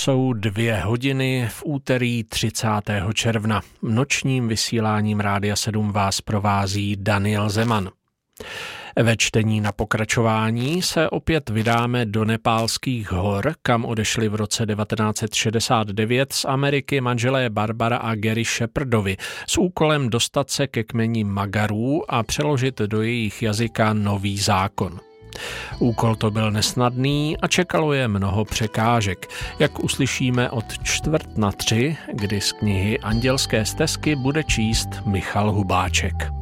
jsou 2 hodiny v úterý 30. června. Nočním vysíláním Rádia 7 vás provází Daniel Zeman. Ve čtení na pokračování se opět vydáme do nepálských hor, kam odešli v roce 1969 z Ameriky manželé Barbara a Gary Shepherdovi s úkolem dostat se ke kmeni Magarů a přeložit do jejich jazyka nový zákon. Úkol to byl nesnadný a čekalo je mnoho překážek, jak uslyšíme od 2:45, kdy z knihy Andělské stezky bude číst Michal Hubáček.